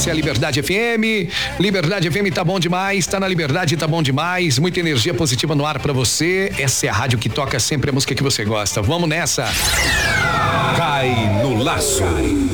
Essa é a Liberdade FM. Liberdade FM tá bom demais, tá na Liberdade, tá bom demais. Muita energia positiva no ar pra você. Essa é a rádio que toca sempre a música que você gosta. Vamos nessa. Cai no laço.